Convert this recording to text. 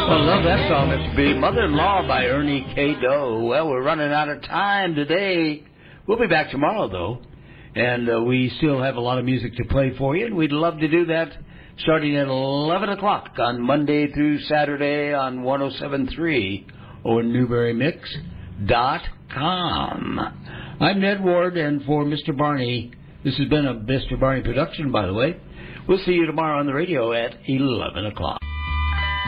love that song, Mr. B. Mother-in-Law by Ernie K. Doe. Well, we're running out of time today. We'll be back tomorrow, though. And we still have a lot of music to play for you, and we'd love to do that starting at 11 o'clock on Monday through Saturday on 107.3 or NewberryMix.com. I'm Ned Ward, and for Mr. Barney, this has been a Mr. Barney production, by the way. We'll see you tomorrow on the radio at 11 o'clock.